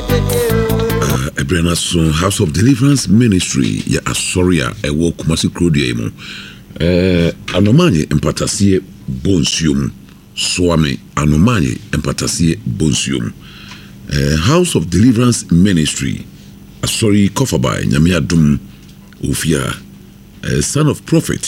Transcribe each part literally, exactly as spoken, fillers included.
Ebrana so House of Deliverance Ministry ya Asoria ewo Kumasi Krodia mu. Eh anomanye empatasie bonsium swami anomanye empatasie bonsium. Eh House of Deliverance Ministry Asori Kofabai nyame adum ofia eh, son of prophet.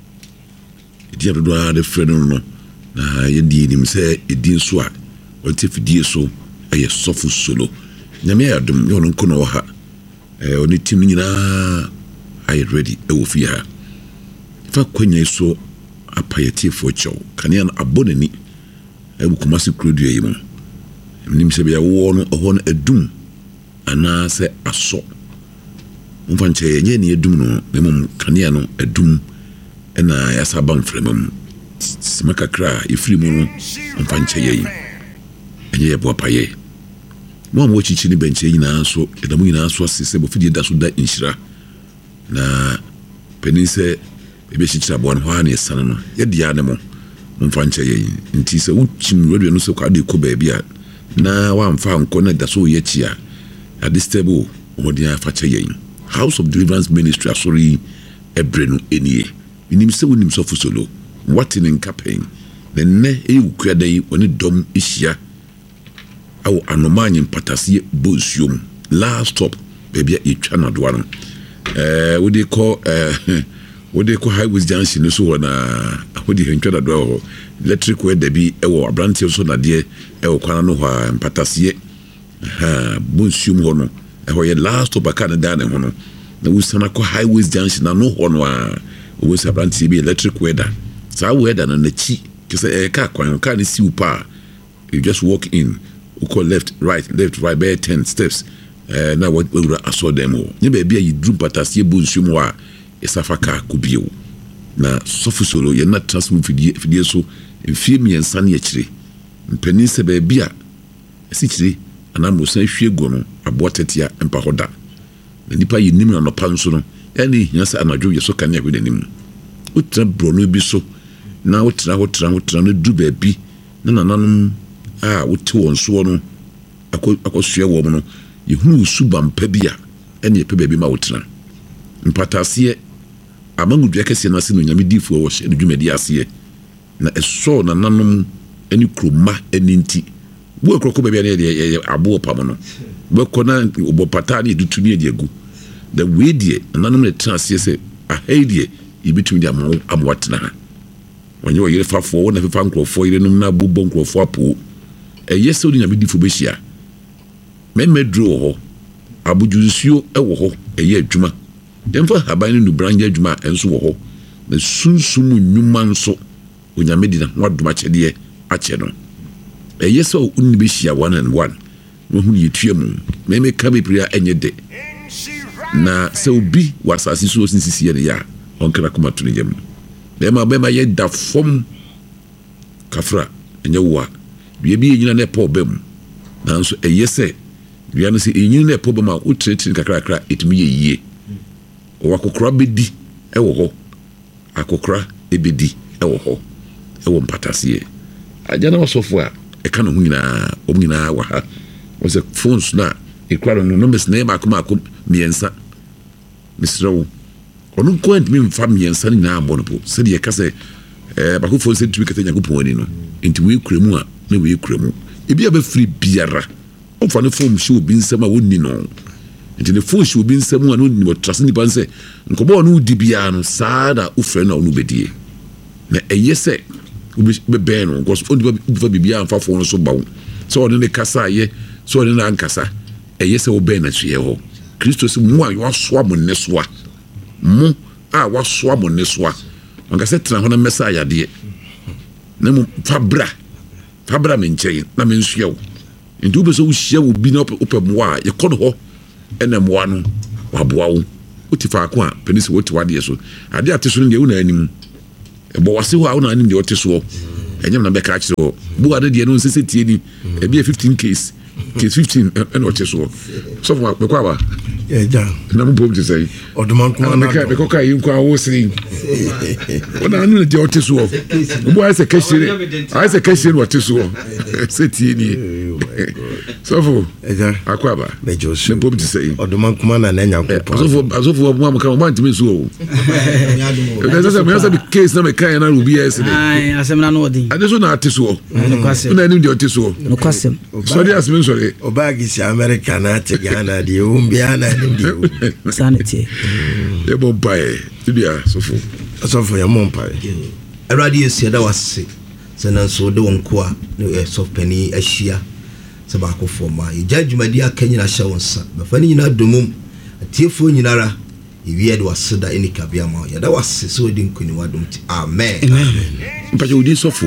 Dia do de friend no na ye di nim se edin so a wonte fidie so eye sofu solo. Nyame adum yo no kono ha eh oni tim nyina ay ready e wo fi ha fa kwanya so apayeti fo chow kania na abonani e bu Kumasi Krodia yi mu nim se be wo no ho no adum ana se aso mfa nche nye ne adum no mem kania no adum na ya saban fremam simaka kra ifri mu no mfa nche yi enye ye bo apaye mo mo chichi ni benche nyina so edamu nyina so asese bo fidie da so da inshira na penise ebe chichira bo no ha na esana no ye dia ne mo mfa nche ye nti se uchim radio no so kwa de ko ba bia na wa mfa nko na da so ye chia adistable o dia fa che ye House of Deliverance Ministry Asori ebrenu enie nim se wonim so fusolo what in campaign the ne e ukuada yi oni dom ihia awo anomanye mpatasie bonsium last stop baby etwa na doa no eh we dey call eh we dey call highways junction so na ahodi hentwa na doa ho electric way da bi ewo abrantie so na de ewo kwana no ho mpatasie ha bonsium ho no eho ye last stop aka na da ne ho no na we sana call highways junction na no ho no a we say abrantie bi electric way da sa we da na na chi kese e ka kwan ka ne si upa you just walk in. We call left, right, left, right, by ten steps. Uh, now what we I saw them all. You be you drew patasie bonsium wa esafaka kubio. Na sofu solo ye na transmit fidie fidie so mfie miensa na yechire. Mpani se be bia esichire anamo san hwie go no abotetia empa hoda. Na nipa ye nim na no pa nso no. Ya ni hia se anadwo ye so kan ya hwe nim. Utra brono bi so na utra utra utra no du ba bi na nananum ah wote won so no akosua wo no yehunu suba mpa bia ene ye pe ba bi ma wotena mpatasie amangudua kese na se no nyame difo wo hye dwumadi ase na eso na nanom eni kroma eni nti wo ekroko ba bia ne abo pam no wo kona obopata ne dutumi edi agu the way die nanom ne transie se ahaidie ibitumi dia mo amwatena ha wonye wo yire fafo wo na fefa nkrofo yire num na bobbo nkrofo apo e yeso di nyame difo behia memedro ho abujusuo e wo ho e ye adwuma demfa haban no branja adwuma enso wo ho na sunsum nnwuma nso onyame di na wadoma chede ache no e yeso unni behia one and one no hu yetua mu meme ka be prayer enye de na se obi wasasi so sisisi ye ya onkra kuma tuni yem dem abema ye da fom kafra enye wo bia bi nyina na po bam nanso eyese bia no se nyina na po bam a utretin kakra kakra etumi ye yie o akokora bedi e wo ho akokora ebedi e wo ho e wo mpatasie aja na wasofo a e ka no nyina o nyina wa ha o se phones na e kwaro no numbers na ma akoma akom miensa misrawo onu ko ent mi mfa miensa ni na abonopo se de ka se eh ba ko phone se tumi kete nyakopon ani no enti we kuremu a na we kuremu ebi aba free biara o fa ne phone shi obi nsam a wonni no enti ne phone shi obi nsam a no ni mo trust ni ban se nkobo no di bia no saada o frɛ na onu bedie na eyese be be no because on di bia amfa phone so bawo so on ne kasa ye so on ne ankasa eyese o be na hwe ho Kristo se mu a yo asoa mo ne soa mu a wasoa mo ne soa onka se tena ho na message ade na mu fabra fabra me nkyɛn na me nsua wo nti wo be so wo hyia wo bi na opɛ mo a ye kɔ ho ɛna mo ano waboa wo uti fa ko a penisi wo ti wade so ade ate so ne wo na anim e bo wase ho a wo na anim de wo te so enyam na be ka kyerɛ wo bu ade de no nsese tie ni e bi fifteen case case fifteen ɛna wo te so so for me kwa ba yeah ja na mo bom te say odoman ko na be ko kai nko a wo siri wona anu de wo te so wo bu ayese kashire ayese kashire wo te so se tie ni Sofo. Eja. Akwaba. Mejo so. Mpom ti say. Odoma kuma na na nyankopon. Sofo sofo mo amka mo antimi so o. Eza se me asa bi case na me kan na rubi yesterday. Ai, asem na no odin. Ade so na ate so. No kwasem. Na nim de ote so. No kwasem. So dey asem so dey. Obagi si America na te Ghana de o mbia na nim de. Sanity. E bo bae. Tibia sofo. Sofo ya mo mpae. Eradi esi da wase. Se na so de wonko a no sofpani ahia. Se ba ko forma. E judgment aka nyina hye wonsa. Ba fa nyina domum. Atiefo nyinara. Ewie de wase da eni kabia ma. Ya da wase so odi nkoni wadom ti. Amen. Mpaje odi sofo.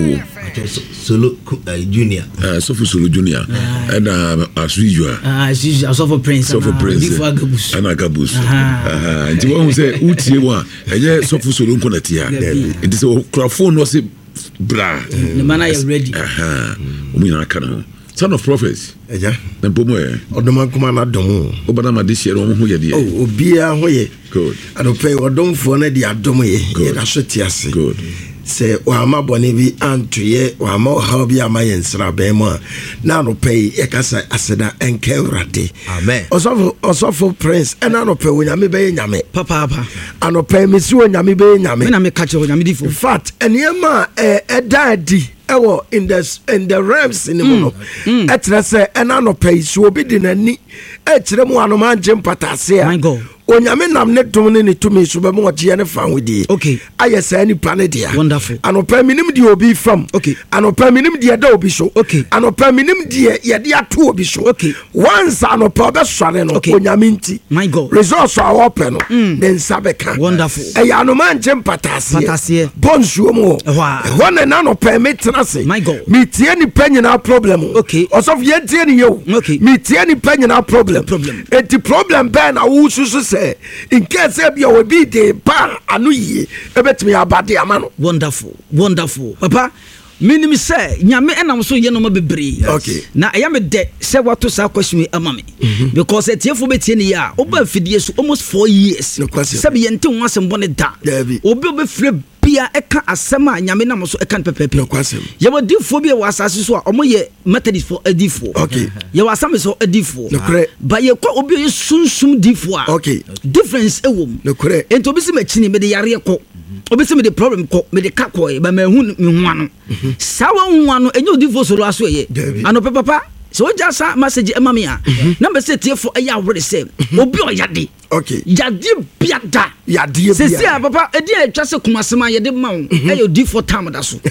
Solo uh, Junior. Uh, Sofo Solo Junior. And uh, as usual. Ah, as usual, Sofo Prince. Sofo Prince. Before Agabus. And Agabus. Aha. Nti won say utie wa. Eye Sofo Solo nko na tia. Nti say crafone no say bra. The man are ready. Aha. Omu na aka no. Son of prophets. Eja. Na pomo e. Odoma kuma na domo. Obana ma de share omo ho ye de. Oh, obia ho ye. Good. Adope odomfo na de adom ye. Ye da so tiase. Good. Se wa ma bone bi antoye wa ma ha bi ama yensra be mu na no pay e kasa aseda enke urade. Amen. Osofo Osofo Prince e na no pay onyame be nyame Papa papa. Anope mi si onyame be nyame. Me na me catch onyame difo. In fact eniema e edadi ewo in the in the realms in the mono etre se e na no pay so obi di nani e kire mu anoma nje mpatase a. My God. Onyame nam ne dom ne ne tumi so be mo gye ne fa hodie. Okay. Ayesa ni pa ne dia. Wonderful. Anopa minim die obi fam. Okay. Anopa minim die da obi so. Okay. Anopa minim die ye de ato obi so. Okay. Once anopa be sware no Okay. onyame nti. My God. Resource a open no. Den sabeka. Wonderful. E ya no man nche mpatase. Patase. Bonsuo mo. Wow. Ho na na no pa metena se. My God. Me tie ni pa nyina problem. Okay. Osof ye tie ni yo. Okay. Me tie ni pa nyina problem. Problem. Enti problem ben na wo susu se. In case bia we bi de pa anu yi ebetimi abade amano. Wonderful. Wonderful. Papa, minim say nyame enam so ye no bebre. Okay. Na eya me de say wato sa question ama me. Because etiefo betie ne ya, oba fidie so almost four years. No question. Sabe ye nte ho asem bone da. Dabi. Obi obe fire bia eka asem a nyame nam so eka pepepe. No question. Ye wodi fo bia wasase so a omo ye Methodist for edifo. Okay. Ye wasame so edifo. No correct. Ba ye kwa obi ye sunsum difo a. Okay. Difference ewom. No correct. Ento obi se machini me de yare ko. Obi se me de problem ko me de ka ko e ba ma hu me ho ano. Sawa hu ano enyo difo so ro aso ye. Ano papa so just a message ema me a. Na be se tiefo e ya wore se obi o yade. Okay. Yade biada. Yade bia. Se se papa e di atwa se kumasema ye de ma wo. E yo difo tam da so.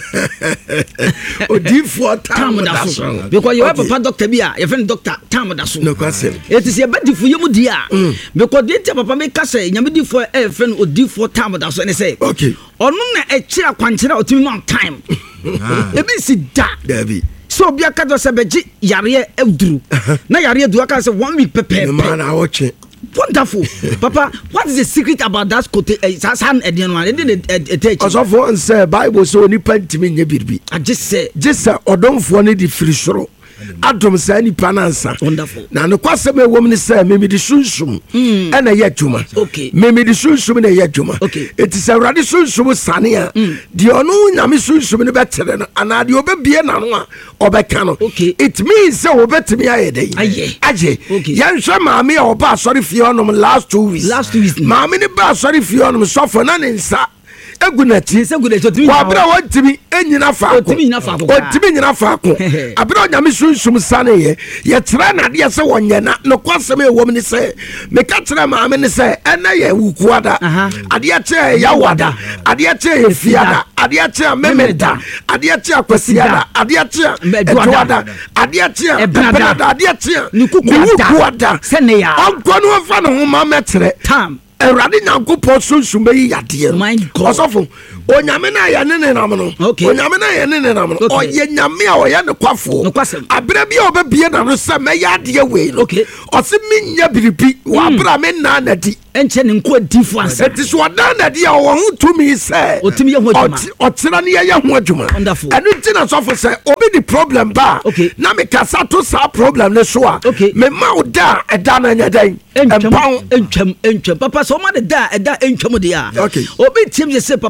Odifo tam da so. Because you have papa doctor bia, your friend doctor tam da so. No question. It is ye bedifo ye mu dia. Because the tell papa me ka say nyame difo e friend odifo tam da so ne say. Okay. Onu na e kira kwankyera otimi man time. E bi si da. Dabi. So bia ka do se beji yare eduru. Na yare eduru aka say one week pepe. Man I watch it. Wonderful. Papa, what is the secret about that kote san edian one? Didn't it Osofo on say Bible so nipa ntimi nye birbi. I just say just odomfo ne di firi soro. Adom sa ni panansa. Wonderful. Na no kwasem e wom ne say me me di sunsum e na ye dwuma. Okay. Me me di sunsum na ye dwuma. Okay. It is awrade sunsum sane a di ono nyame sunsum ne betere no ana di obebie na no a obeka no. Okay. It means say obetimi ayede. Aye. Aje. Okay. Yan hwe maame a oba asori fie onom last two weeks. Last two weeks. Maame ne ba asori fie onom sofo na ne nsa egunati se gudati otimi wa bra wantimi enyina faako otimi nyina faako otimi nyina faako abra nyame sunsum sane ye ye tra na de se wonyana no kwasem e wom ni se me ka tra ma me ni se ena ye wukuada ade a che ya wada ade a che ye fiada ade a che memeda ade a che akwasiada ade a che edwada ade a che ebrada ade a che ni wukuada se ne ya onko no fa no ho ma metre tam Eradi nyankopon sunsum be yade. My God. Osofo onyame na ya ne ne nam no. Onyame na ya ne ne nam no. Oye nyame a oye ne kwafo. Abra bi obebie na no se me yade we no. Osi minya biribi wa abra me na na di. Enche ne nko adifo ansa. Eti so da na di a wo hu tumi se. Otimi ye ho adwuma. Otira ne ye ho adwuma. Enu ti na sofo se obi di problem ba. Na me kasa to sa problem ne so a. Me ma o da e da na nya dan. Entwam entwam entwam papa so ma de da e da entwam de a. Obi tim je se papa odi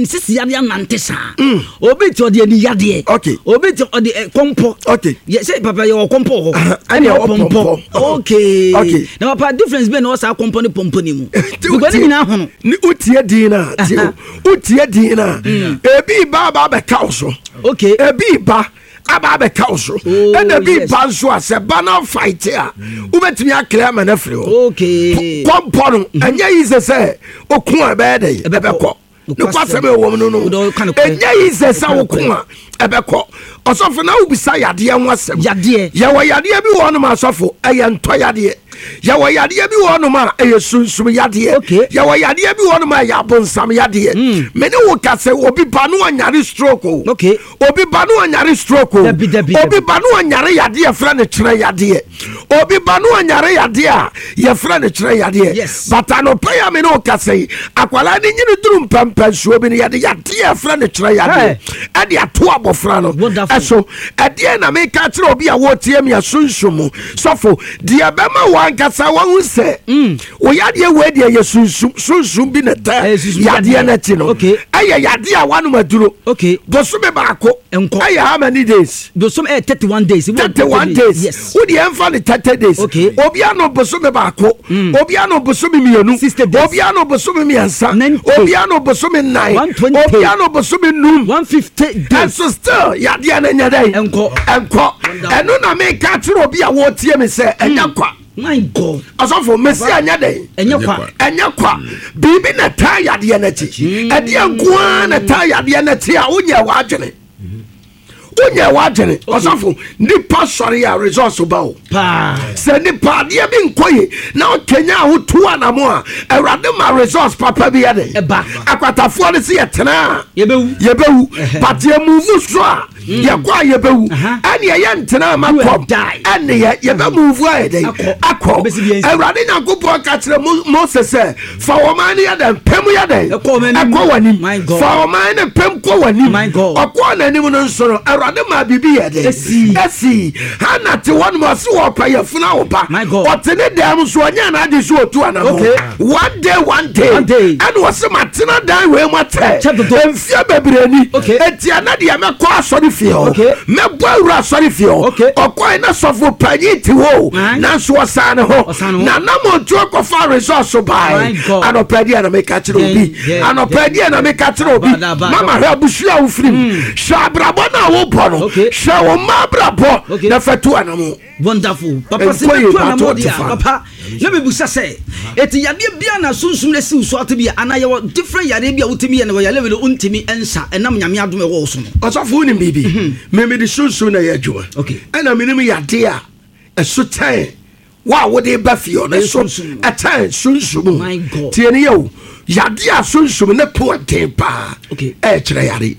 ɔde sisi yadeɛ anante saa obi ti ɔde ani yadeɛ okay obi ti ɔde kɔmpɔ okay yɛ sɛ papa yɛ wɔ kɔmpɔ hɔ ɛne ɛwɔ pɔmpɔ okay okay na papa difference bɛ na ɔsa kɔmpɔ ne pɔmpɔ ne mu because ne nyinaa hono ni utie din na tio utie din na ebi ba ba bɛ kaw so okay ebi ba aba bɛ kaw so ɛna bi ba nso a sɛ ba na fight a wobɛtumi aklɛ ma na firi hɔ okay kɔmpɔ no ɛnyɛ yi sɛ sɛ okun a ɛbɛyɛ dɛ ɛbɛkɔ ne kwasɛm ɛwɔ mu no no ɛnyɛ yi sɛ sɛ okun a ɛbɛkɔ ɔsɔfo na wobisa yadeɛ ho asɛm yadeɛ yɛwɔ yadeɛ bi wɔ nom asɔfo ɛyɛ ntɔ yadeɛ yɛwɔ yadeɛ bi wɔ nom a ɛyɛ sunsum yadeɛ yɛwɔ yadeɛ bi wɔ nom a ɛyɛ abonsam yadeɛ mene wo ka sɛ obi ba no anyare stroke o obi ba no anyare stroke o obi ba no anyare yadeɛ frɛ no kyerɛ yadeɛ obi ba no anyare yadeɛ a yɛfrɛ no kyerɛ yadeɛ but anɔpɛ yɛ me ne wo ka sɛ akwalaa ne nyine duru mpɛmpɛnsuo bi no yɛde yadeɛ frɛ no kyerɛ yadeɛ ɛde ato abɔfra no ɛso ɛdeɛ na meka kyerɛ obi a wɔtie me asunsum mu sɔfo deɛ bɛma wɔ ankasa wɔn sɛ o yadeɛ wo deɛ yɛ sunsum sunsum bi ne tɛ yadeɛ n'akyi no ɛyɛ yadeɛ a wanum aduro bosome baako ɛyɛ how many days bosome ɛyɛ thirty one days thirty one days wo deɛ ɛnfa ne thirty days obi ano bosome baako obi ano bosome mmienu obi ano bosome mmiɛnsa obi ano bosome nnan obi ano bosome num one fifty days ɛso still yadeɛ no nyɛ dɛ ɛnkɔ ɛnkɔ ɛno na meka kyerɛ obi a wɔtie me sɛ ɛnyɛ kwa my god asɔfo mesi anya dɛ ɛnyɛ kwa ɛnyɛ kwa biribi na taa yadeɛ n'akyi ɛdeɛ nkoa na taa yadeɛ n'akyi a wonyɛ w'adwene wonyɛ w'adwene ɔsɔfo nipa sɔre a resource ba o sɛ nipa adeɛ bi nkɔ yi na ɔkenya ahotu anamo a awurade ma resource papa bi yɛ de akwatafoɔ no sɛ yɛtena a yɛbɛwu but yɛmuvu so a yɛkɔ a yɛbɛwu ɛne yɛyɛ ntena ma kɔm ɛne yɛbɛmuvu a yɛdɛ akɔ awurade nyankopɔn ka kyerɛ mose sɛ fa wɔman no yɛdɛ mpɛm yɛdɛ ɛkɔ w'anim fa wɔman no mpɛm kɔ w'anim ɔkɔɔ n'anim no nso no awurade ma biribi yɛdɛ ɛsi hana te hɔ nom ɔse wɔpɛ yɛfuna wo ba ɔte ne dɛm so ɔnyɛ naade so ɔtu anamo one day one day ɛne wɔse matena dan wei mu atɛ ɛmfie bebreni ɛtia na deɛ mɛkɔ asɔre fie hɔ mɛbɔ awura asɔre fie hɔ ɔkɔe na sɔfo panyi te hɔ nanso ɔsan ne hɔ na nam ɔtu akɔfa resource bae anɔpɛ deɛ na meka kyerɛ obi anɔpɛ deɛ na meka kyerɛ obi mama hwɛ abusua a wofirim hwɛ abrabɔ no a wobɔ no hwɛ wo ma abrabɔ na fɛto anamo wonderful papa sɛ bɛtu anamo deɛ papa na mebusa sɛ ɛti yadeɛ bia na sunsum no siw so ato bi ana yɛwɔ different yadeɛ bi a wotumi yɛ no wɔ yɛlɛ wele wontumi ɛnsa ɛnam nyame adom ɛwɔ wo so no ɔsɔfo wonim biribi memede sunsum na yɛ adwuma ɛna menim yadeɛ a ɛso kyɛn wo a wode ba fie ɔno so ɛkyɛn sunsum tie ne yɛ o yadeɛ a sunsum ne ko ɔden paa ɛɛkyerɛ yare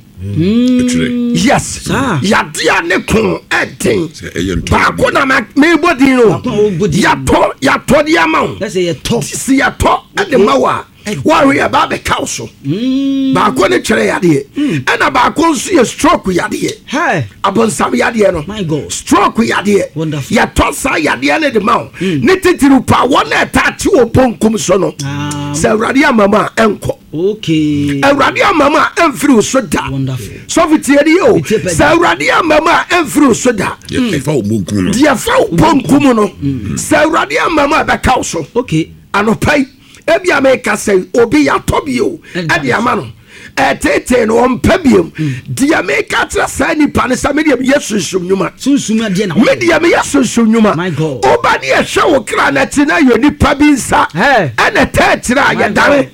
yes yadeɛ ne ko ɛden baako na mebɔ din no yɛtɔ yɛtɔ de ama wo si yɛtɔ ɛde ma wo a wɔawe yɛ baa bɛka wo so baako ne kyerɛ yadeɛ ɛna baako nso yɛ stroke yadeɛ abonsam yadeɛ no stroke yadeɛ yɛtɔ saa yadeɛ no de ma wo ne titiri pa wɔn na ɛtaakye wɔ bonkum so no sɛ awurade amama a ɛnkɔ awurade amama a ɛmfiri wo so da sɔfo tie de o sɛ awurade amama a ɛmfiri wo so da deɛ fa wo bonkum no sɛ awurade amama a bɛka wo so anɔpa yi ebi a meka sɛ obi yɛatɔ bio ɛde ama no ɛtete no ɔmpɛ biom deɛ meka kyerɛ saa nipa no sɛ medeɛ meyɛ sunsum nnwuma medeɛ meyɛ sunsum nnwuma woba ne yɛhwɛ wo kra no akyi na yɛ nipa bi nsa ɛna tɛ kyerɛ a yɛdare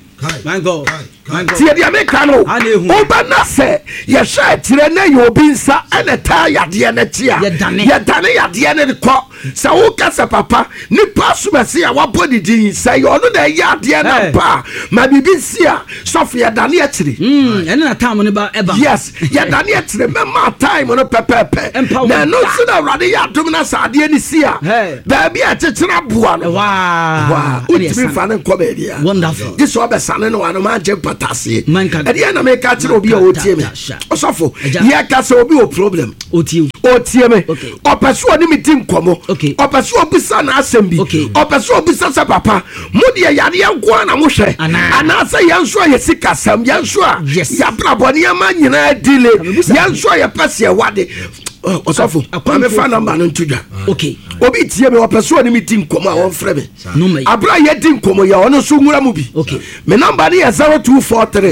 tiɛ deɛ meka no woba na sɛ yɛhwɛ akyirɛ na yɛ obi nsa ɛna taa yadeɛ no akyi a yɛdane yadeɛ no kɔ sɛ woka sɛ papa nipa asomasi a wabɔ ne din sɛ yɛ ɔno na ɛyɛ adeɛ no ba ma biribi si a sɔfo yɛdane akyiri yes yɛdane akyiri mɛma time no pɛpɛpɛ na ɛno nso na awurade yɛ adom no sɛ adeɛ no si a baabi a kyekyere aboa no wotumi fa no nkɔ baabi a gye sɛ ɔbɛsane no wano magye mpata mpataseɛ ɛdeɛ na meka kyerɛ obi a ɔtie me ɔsɔfo yɛka sɛ obi wɔ problem ɔtie me ɔpɛ so ɔne me di nkɔmmɔ ɔpɛ so ɔbisa n'asɛm bi ɔpɛ so ɔbisa sɛ papa mo deɛ yadeɛ nko a na mohwɛ anaasɛ yɛn nso a yɛsi kasɛm yɛn nso a yɛabrabɔ nneɛma nyinaa dile yɛn nso a yɛpɛ sɛ yɛwade ɔsɔfo mamefa number no nto dwa obi tie me ɔpɛ so ɔne me di nkɔmmɔ a ɔmfrɛ me aberɛ a yɛdi nkɔmmɔ yɛ ɔno nso nwura mu bi me number no yɛ zero two four three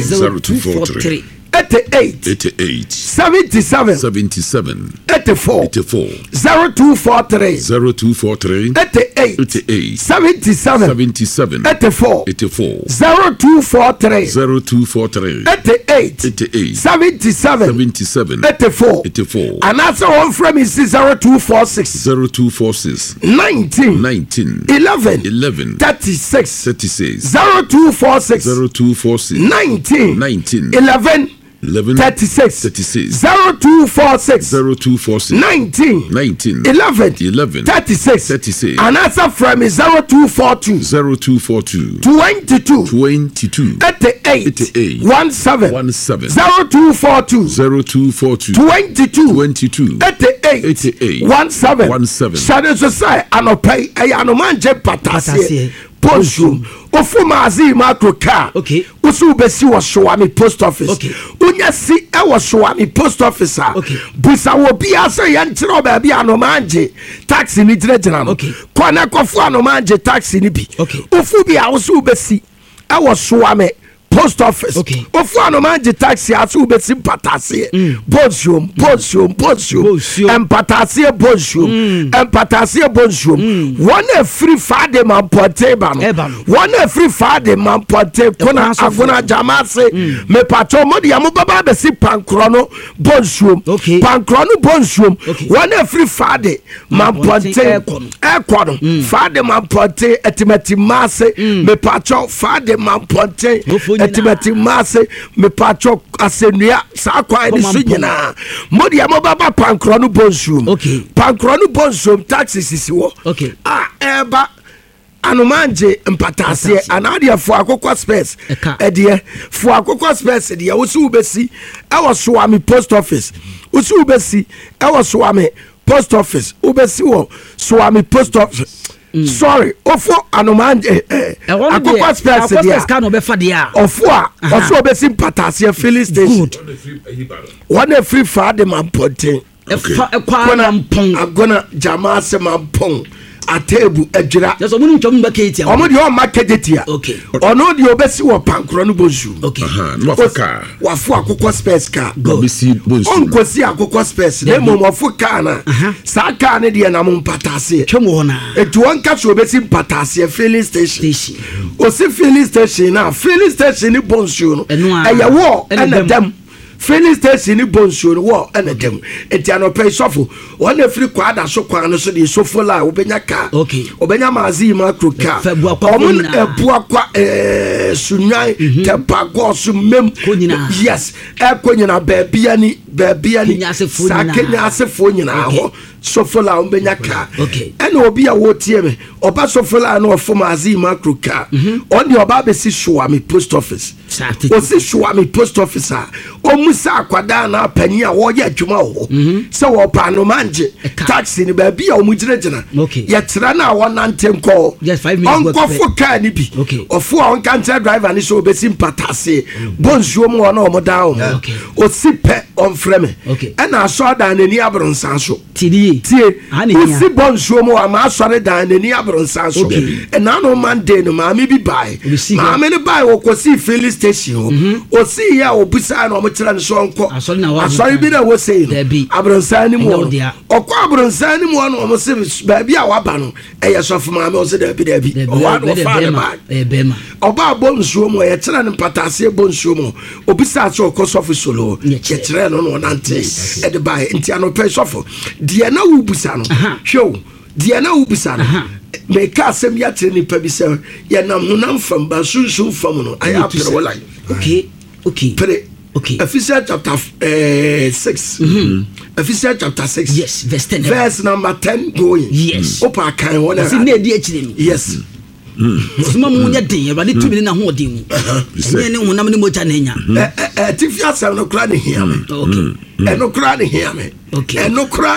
eighty-eight eighty-eight seventy-seven seventy-seven eighty-four eighty-four zero two four three zero two four three eighty-eight eighty-eight seventy-seven seventy-seven eighty-four eighty-four zero two four three zero two four three eighty-eight eighty-eight seventy-seven seventy-seven eighty-four eighty-four anaasɛ wɔmfrɛ me si zero two four six zero two four six nineteen nineteen eleven eleven thirty-six thirty-six zero two four six zero two four six nineteen nineteen eleven eleven thirty-six thirty-six zero two four six zero two four six nineteen nineteen eleven eleven thirty-six thirty-six anaasɛ frɛ me zero two four two zero two four two twenty-two twenty-two eighty-eight eighty-eight one seven one seven zero two four two zero two four two twenty-two twenty-two eighty-eight eighty-eight one seven one seven hyɛde nso sɛ anɔpa yi ɛyɛ anomangye pataseɛ ponsuom ofu maazi macro car wosi wobɛsi wɔ Showami post office wonya si ɛwɔ Showami post office a busa wɔ bia sɛ yɛnkyerɛ baabi anomangye taxi ni gyinagyina no kɔ na kɔfo anomangye taxi ni bi ofu bi a wosi wobɛsi ɛwɔ Showami post office ofu anomangye taxi aso wobɛsi mpataseɛ bonsuom bonsuom bonsuom mpataseɛ bonsuom mpataseɛ bonsuom wɔn afiri faade mampɔte ba no wɔn afiri faade mampɔte kona agona jamase mepatɔ mo de amo baba bɛsi pankorɔ no bonsuom pankorɔ no bonsuom wɔn afiri faade mampɔte ɛkɔ no faade mampɔte etimati mase mepatɔ faade mampɔte etimati mase mepatɔ asenua saa kwan ni so nyinaa mo de amo baba pankorɔ no bonsuom pankorɔ no bonsuom taxi sisi wɔ a ɛba anomangye mpataseɛ anadeɛ fo akokɔ space ɛdeɛ fo akokɔ space deɛ wosi wobɛsi ɛwɔ Showami post office wosi wobɛsi ɛwɔ Showami post office wobɛsi wɔ Showami post office sorry ofo anomangye akokɔ space deɛ ofo a ɔso wobɛsi mpataseɛ filling station wɔn afiri faade mampɔnten agona jamase mampɔn atebu adwira yes omo ntwom ba keti a omo de o ma kejeti a ono de obesi wo pankro no bonsu aha no afaka wafo akokɔ space car obesi bonsu onkosi akokɔ space na mo mofo car na sa car ne de na mo mpatase twem ho na etu onka so obesi mpatase filling station o si filling station na filling station ni bonsu no ɛyɛ wo ɛna dam filling station ni bonsu no wo ɛna dam enti anɔpɛ sɔfo wɔn afiri kwada so kwan no so de sofo la obenya car obenya mazi macro car ɔmo ebua kwa eh sunwan tepago so mem yes ɛkɔ nyina baabi ani baabi ani sakenya asefo nyina hɔ sofo la obenya car ɛna obi a wotie me oba sofo la na ofo mazi macro car ɔne oba be si Showami post office o si Showami post office a omusa akwada na panyi a wo yɛ adwuma wo sɛ wo pa no manje taxi ni baabi a omugire gina yɛtira na wo nante nkɔ onkɔfo car ni bi ofo a onka ntre driver ni so obesi mpatase bonsuo mu ona omoda o o si pɛ onfrɛ me ɛna asɔ da nani abronsan so tie tie o si bonsuo mu ama asɔre da nani abronsan so ɛna no Monday no maame bi bai maame ne bai wo kosi filling station o si ya obusa na omokyira ne so onko asɔre bi na wo sei abronsan ni mu ɔkɔ abronsan ni mu no omo se baabi a waba no ɛyɛ sɔfo maame o se da bi da bi ɔwa no fa ne bai ɔba bonsuo mu yɛ kyerɛ ne patase bonsuo mu obisa so ɔkɔ sɔfo solo yɛ kyerɛ no no nante ɛde bai nti anɔpɛ sɔfo deɛ na wo busa no hwɛ deɛ na wo busa no meka asɛm ya kyerɛ nipa bi sɛ yɛnam honam fam ba sunsun fam no ayɛ apere wɔ like okay okay pere okay Ephesians chapter uh, six mm-hmm. Ephesians chapter six yes verse ten verse number ten going yes opa kan one yes ne di akyire yes suma mu nya den Awurade tumi na ho den mu ɛnyɛ ne honam ne mogya na nya ɛ ɛ tifi asɛm no kora ne hia me okay ɛno kora ne hia me ɛno kora